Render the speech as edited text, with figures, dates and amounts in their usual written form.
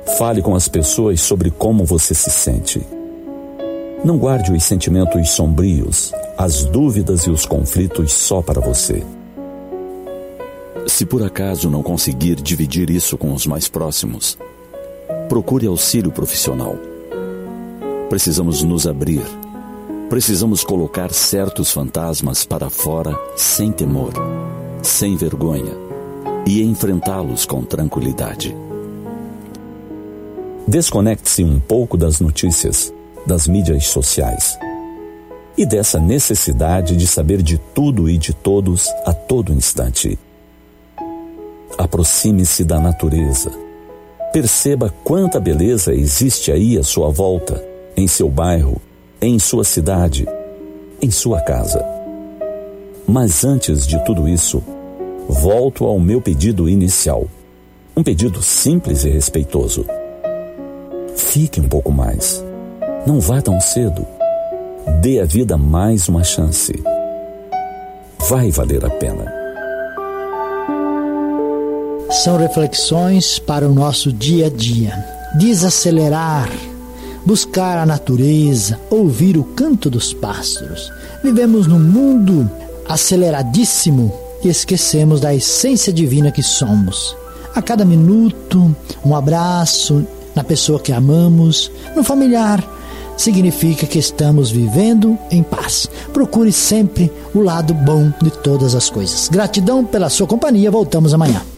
Fale com as pessoas sobre como você se sente. Não guarde os sentimentos sombrios, as dúvidas e os conflitos só para você. Se por acaso não conseguir dividir isso com os mais próximos, procure auxílio profissional. Precisamos nos abrir. Precisamos colocar certos fantasmas para fora sem temor, sem vergonha e enfrentá-los com tranquilidade. Desconecte-se um pouco das notícias, das mídias sociais e dessa necessidade de saber de tudo e de todos a todo instante. Aproxime-se da natureza. Perceba quanta beleza existe aí à sua volta, em seu bairro, em sua cidade, em sua casa. Mas antes de tudo isso, volto ao meu pedido inicial. Um pedido simples e respeitoso. Fique um pouco mais. Não vá tão cedo. Dê à vida mais uma chance. Vai valer a pena. São reflexões para o nosso dia a dia. Desacelerar, buscar a natureza, ouvir o canto dos pássaros. Vivemos num mundo aceleradíssimo e esquecemos da essência divina que somos. A cada minuto, um abraço na pessoa que amamos, no familiar, significa que estamos vivendo em paz. Procure sempre o lado bom de todas as coisas. Gratidão pela sua companhia. Voltamos amanhã.